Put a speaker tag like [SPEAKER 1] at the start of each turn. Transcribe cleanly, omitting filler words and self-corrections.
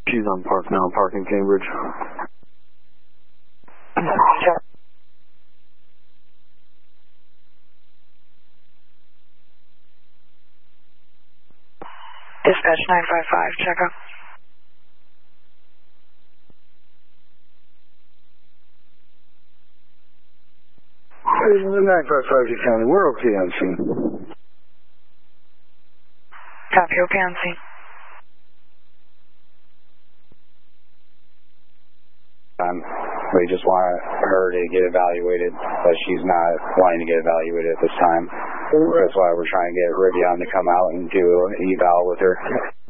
[SPEAKER 1] She's on Park now, Park in Cambridge.
[SPEAKER 2] Check. Dispatch 955, check up.
[SPEAKER 1] Hey, 955 County, we're okay on scene.
[SPEAKER 2] Copy, okay on scene.
[SPEAKER 3] We just want her to get evaluated, but she's not wanting to get evaluated at this time. That's why we're trying to get Rivian to come out and do an eval with her.